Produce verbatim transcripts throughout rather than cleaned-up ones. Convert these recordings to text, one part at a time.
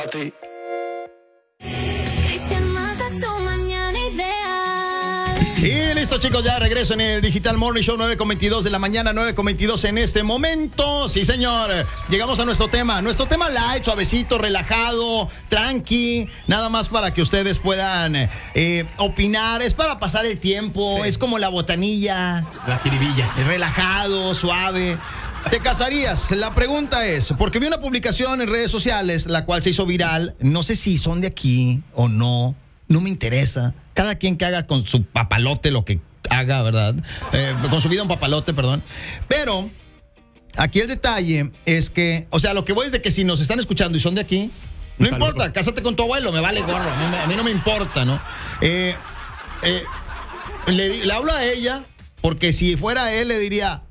para ti. Y listo, chicos, ya regreso en el Digital Morning Show, nueve con veintidós de la mañana, nueve con veintidós en este momento. Sí, señor, llegamos a nuestro tema. Nuestro tema light, suavecito, relajado, tranqui. Nada más para que ustedes puedan eh, opinar. Es para pasar el tiempo, sí. Es como la botanilla. La jiribilla. Es relajado, suave. ¿Te casarías? La pregunta es, porque vi una publicación en redes sociales, la cual se hizo viral. No sé si son de aquí o no. No me interesa. Cada quien que haga con su papalote lo que haga, ¿verdad? Eh, con su vida un papalote, perdón. Pero aquí el detalle es que, o sea, lo que voy es de que si nos están escuchando y son de aquí, no Saludo. importa, cásate con tu abuelo, me vale gorro, a mí, a mí no me importa, ¿no? Eh, eh, le, le hablo a ella porque si fuera él le diría,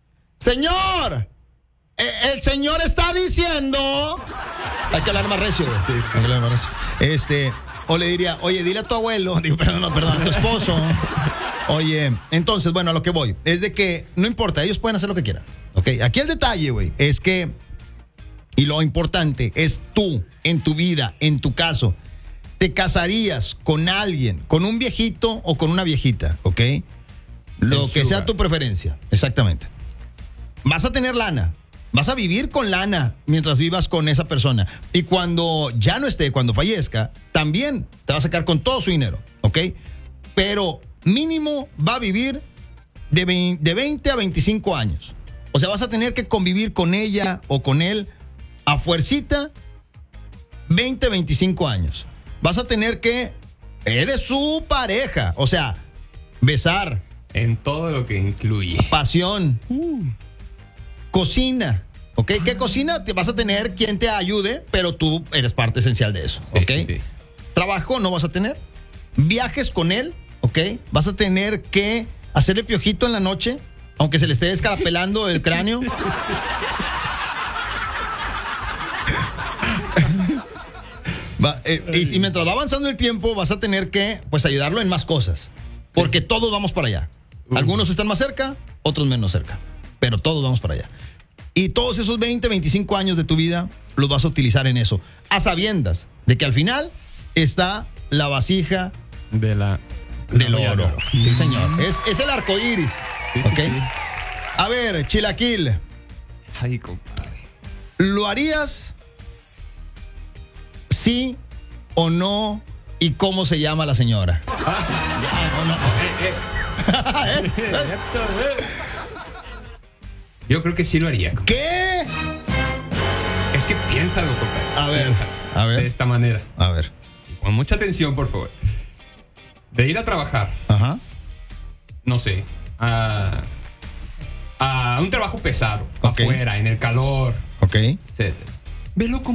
señor, eh, el señor está diciendo... Hay que hablar más recio, güey. Sí, sí. Hay que hablar más recio. Este... O le diría, oye, dile a tu abuelo, digo, perdón, no, perdón, a tu esposo. Oye, entonces, bueno, a lo que voy, es de que no importa, ellos pueden hacer lo que quieran. Ok, aquí el detalle, güey, es que, y lo importante es tú, en tu vida, en tu caso, te casarías con alguien, con un viejito o con una viejita, ¿ok? Lo que sea tu preferencia, exactamente. Vas a tener lana. Vas a vivir con lana mientras vivas con esa persona. Y cuando ya no esté, cuando fallezca, también te va a sacar con todo su dinero, ¿ok? Pero mínimo va a vivir de veinte a veinticinco años. O sea, vas a tener que convivir con ella o con él a fuercita veinte, veinticinco años. Vas a tener que... Eres su pareja. O sea, besar. En todo lo que incluye. Pasión. Uh. Cocina, ¿ok? ¿Qué cocina? Te vas a tener quien te ayude, pero tú eres parte esencial de eso, ¿ok? Sí, sí. Trabajo no vas a tener. Viajes con él, ¿ok? Vas a tener que hacerle piojito en la noche, aunque se le esté escarapelando el cráneo. Va, eh, y, y mientras va avanzando el tiempo, vas a tener que, pues, ayudarlo en más cosas. Porque sí. Todos vamos para allá. Uh. Algunos están más cerca, otros menos cerca. Pero todos vamos para allá. Y todos esos veinte, veinticinco años de tu vida los vas a utilizar en eso. A sabiendas de que al final está la vasija de la, del oro. oro. Sí, señor. Es, es el arco iris. Sí, ¿ok? Sí, sí. A ver, Chilaquil. Ay, compadre. ¿Lo harías? ¿Sí o no? ¿Y cómo se llama la señora? Ah, ya, no, no. Eh, eh. ¿Eh? ¿Eh? Yo creo que sí lo haría. Compadre. ¿Qué? Es que piénsalo, compadre. A ver, piénsalo, a ver. De esta manera. A ver. Con mucha atención, por favor. De ir a trabajar. Ajá. No sé. A, a un trabajo pesado. Okay. Afuera, en el calor. Ok. Etcétera. Velo como